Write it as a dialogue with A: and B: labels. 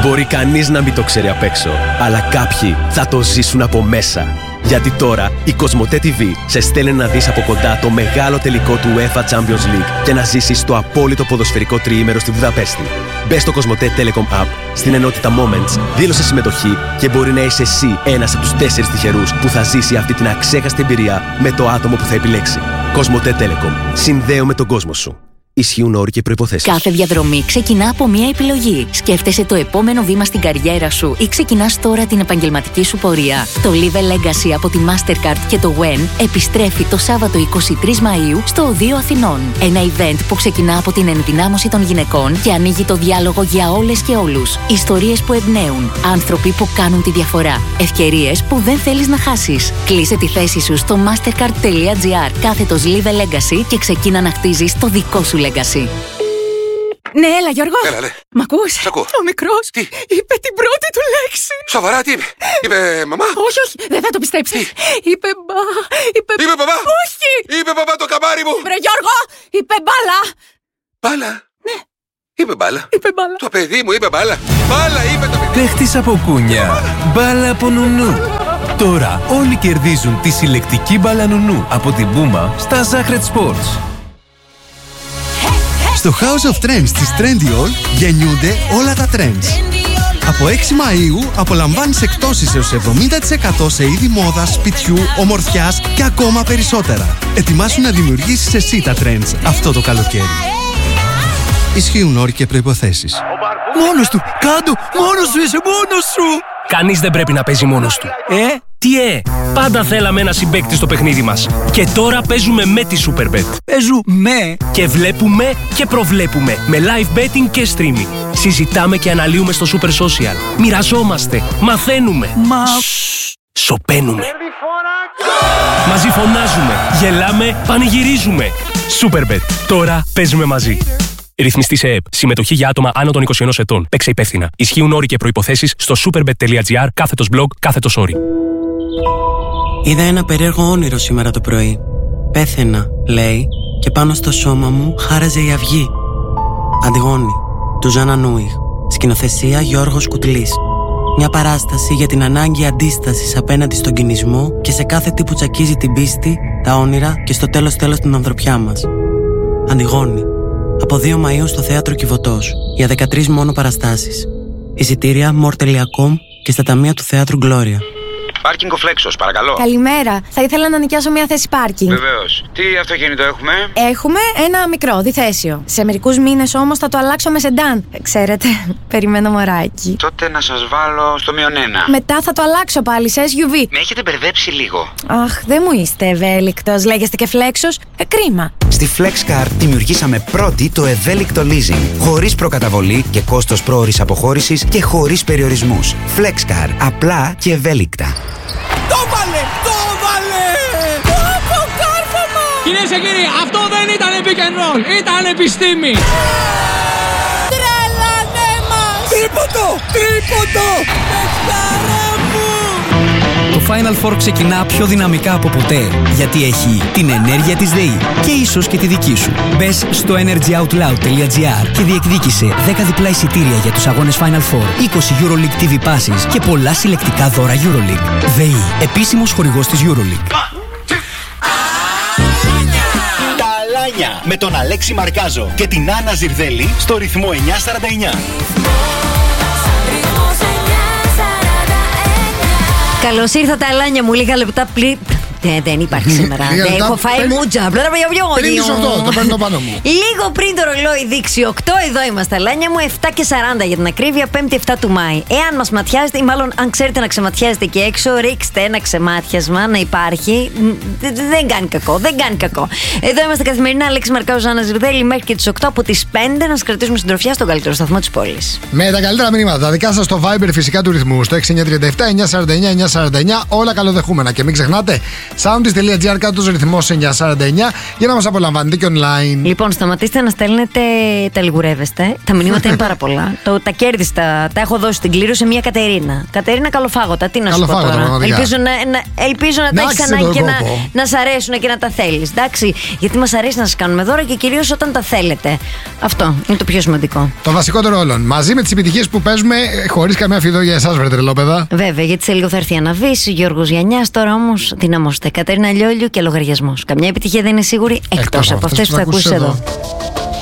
A: Μπορεί κανείς να μην το ξέρει απ' έξω, αλλά κάποιοι θα το ζήσουν από μέσα. Γιατί τώρα η Κοσμοτέ TV σε στέλνει να δεις από κοντά το μεγάλο τελικό του UEFA Champions League και να ζήσεις το απόλυτο ποδοσφαιρικό τριήμερο στη Βουδαπέστη. Μπες στο Κοσμοτέ Telecom App, στην ενότητα Moments, δήλωσε συμμετοχή και μπορεί να είσαι εσύ ένας από τους 4 τυχερούς που θα ζήσει αυτή την αξέχαστη εμπειρία με το άτομο που θα επιλέξει. Κοσμοτέ Telecom. Συνδέουμε τον κόσμο σου. Ισχύουν όροι και προϋποθέσεις.
B: Κάθε διαδρομή ξεκινά από μία επιλογή. Σκέφτεσαι το επόμενο βήμα στην καριέρα σου ή ξεκινάς τώρα την επαγγελματική σου πορεία. Το Live a Legacy από τη Mastercard και το WEN επιστρέφει το Σάββατο 23 Μαΐου στο Οδείο Αθηνών. Ένα event που ξεκινά από την ενδυνάμωση των γυναικών και ανοίγει το διάλογο για όλες και όλους. Ιστορίες που εμπνέουν. Άνθρωποι που κάνουν τη διαφορά. Ευκαιρίες που δεν θέλεις να χάσεις. Κλείσε τη θέση σου στο mastercard.gr/Live a Legacy και ξεκίνα να χτίζεις το δικό σου legacy.
C: Ναι, έλα Γιώργο.
D: Έλα, ναι.
C: Μ' ακούς?
D: Σ' ακούω.
C: Ο μικρός είπε την πρώτη του λέξη.
D: Σοβαρά, τι είπε? Είπε μαμά?
C: Όχι, δεν θα το πιστέψεις. Είπε
D: μπαμπά?
C: Όχι.
D: Είπε μπαμπά το καμάρι μου.
C: Βρε Γιώργο, είπε μπάλα.
D: Μπάλα?
C: Ναι.
D: Είπε μπάλα.
C: Είπε μπάλα.
D: Το παιδί μου είπε μπάλα. Μπάλα είπε το παιδί.
E: Παίχτης από κούνια. Μπάλα από νουνού. Τώρα όλοι κερδίζουν τη συλλεκτική μπάλα νουνού από την Puma στα Zahret Sports.
F: Στο House of Trends της Trendyol γεννιούνται όλα τα trends. Από 6 Μαΐου απολαμβάνεις εκτόσεις έως 70% σε είδη μόδας, σπιτιού, ομορφιάς και ακόμα περισσότερα. Ετοιμάσου να δημιουργήσεις εσύ τα trends αυτό το καλοκαίρι. Ισχύουν όροι και προϋποθέσεις.
G: Μόνος του! Κάντο! Μόνος σου είσαι! Μόνος σου!
H: Κανείς δεν πρέπει να παίζει μόνος του. Τι πάντα θέλαμε ένα συμπαίκτη στο παιχνίδι μας. Και τώρα παίζουμε με τη Superbet.
G: Παίζουμε!
H: Και βλέπουμε και προβλέπουμε με live betting και streaming. Συζητάμε και αναλύουμε στο Super Social. Μοιραζόμαστε, μαθαίνουμε. Σωπαίνουμε. Μαζί φωνάζουμε, γελάμε, πανηγυρίζουμε. Superbet. Τώρα παίζουμε μαζί. Ρυθμιστή σε ΕΕΠ. Συμμετοχή για άτομα άνω των 21 ετών. Παίξε υπεύθυνα. Ισχύουν όροι και προϋποθέσεις στο superbet.gr/blog/όροι.
I: Είδα ένα περίεργο όνειρο σήμερα το πρωί. Πέθαινα, λέει, και πάνω στο σώμα μου χάραζε η αυγή. Αντιγόνη, του Ζάνα Νούιχ. Σκηνοθεσία Γιώργος Κουτλής. Μια παράσταση για την ανάγκη αντίστασης απέναντι στον κινησμό και σε κάθε τι που τσακίζει την πίστη, τα όνειρα και στο τέλος την ανθρωπιά μας. Αντιγόνη. Από 2 Μαΐου στο Θέατρο Κιβωτός. Για 13 μόνο παραστάσεις. Εισιτήρια more.com και στα ταμεία του Θεάτρου Gloria.
J: Πάρκινγκ ο Φλέξος, παρακαλώ.
C: Καλημέρα. Θα ήθελα να νοικιάσω μια θέση πάρκινγκ.
J: Βεβαίως. Τι αυτοκίνητο έχουμε?
C: Έχουμε ένα μικρό, διθέσιο. Σε μερικούς μήνες όμως θα το αλλάξω με σεντάν. Ξέρετε, περιμένω μωράκι.
J: Τότε να σας βάλω στο -1.
C: Μετά θα το αλλάξω πάλι σε SUV.
J: Με έχετε μπερδέψει λίγο.
C: Αχ, δεν μου είστε ευέλικτος. Λέγεστε και Φλέξος. Κρίμα.
K: Στη FlexCar δημιουργήσαμε πρώτη το ευέλικτο leasing. Χωρίς προκαταβολή και κόστος πρόωρης αποχώρησης και χωρίς περιορισμούς. FlexCar. Απλά και ευέλικτα.
G: Το βάλε! Το βάλε!
C: Πω, κάρφωμα!
G: Κυρίες και κύριοι, αυτό δεν ήταν pick and roll, ήταν επιστήμη!
C: Τρέλανε μας!
G: Τρίποντο!
C: Πετσάρα μου!
L: Το Final Four ξεκινά πιο δυναμικά από ποτέ, γιατί έχει την ενέργεια της ΔΕΗ και ίσως και τη δική σου. Μπες στο energyoutloud.gr και διεκδίκησε 10 διπλά εισιτήρια για τους αγώνες Final Four, 20 EuroLeague TV passes και πολλά συλλεκτικά δώρα EuroLeague. ΔΕΗ, επίσημος χορηγός της EuroLeague.
M: Τα Αλάνια με τον Αλέξη Μαρκάζο και την Άννα Ζιρδέλη στο ρυθμό 949.
N: Καλώς ήρθατε, Αλάνια μου, λίγα λεπτά δεν υπάρχει σήμερα. Δεν έχω φάει μούτζα.
O: Το παίρνω πάνω μου.
N: Λίγο πριν το ρολόι δείξει 8, εδώ είμαστε, Αλάνια μου, 7:40 για την ακρίβεια, 5η 7 του Μάη. Εάν μας ματιάζετε, ή μάλλον αν ξέρετε να ξεματιάζετε και έξω, ρίξτε ένα ξεμάτιασμα να υπάρχει. Δεν κάνει κακό, δεν κάνει κακό. Εδώ είμαστε καθημερινά, Αλέξη Μαρκάζο, Άννα Ζιρδέλη, μέχρι και τις 8 από τις 5 να σας κρατήσουμε συντροφιά στον καλύτερο σταθμό της πόλης.
O: Με τα καλύτερα μηνύματα, τα δικά σας στο Viber φυσικά του ρυθμού, στο 6937 949 949, όλα καλοδεχούμενα. Και μην ξεχνάτε, Soundis.gr κάτω ρυθμός 949 για να μας απολαμβάνετε και online.
N: Λοιπόν, σταματήστε να στέλνετε, τα λιγουρεύεστε. Τα μηνύματα είναι πάρα πολλά. Τα κέρδιστα τα έχω δώσει στην κλήρωση μια Κατερίνα. Κατερίνα, καλοφάγωτα. Τι να σου πω τώρα. Ελπίζω να τα έχεις ανάγκη και να σ' αρέσουν και να τα θέλεις. Εντάξει, γιατί μας αρέσει να σας κάνουμε δώρα και κυρίως όταν τα θέλετε. Αυτό είναι το πιο σημαντικό.
O: Το βασικότερο όλων. Μαζί με τις επιτυχίες που παίζουμε, χωρίς καμία αφιδό για εσάς, βρε τρελόπαιδα.
N: Βέβαια, γιατί σε λίγο θα έρθει η Αναβής, Γιώργος Γιαννιάς. Τώρα όμως δυναμώστε. Κατερίνα Λιόλιου και λογαριασμός. Καμιά επιτυχία δεν είναι σίγουρη εκτός από αυτές που θα ακούσεις εδώ.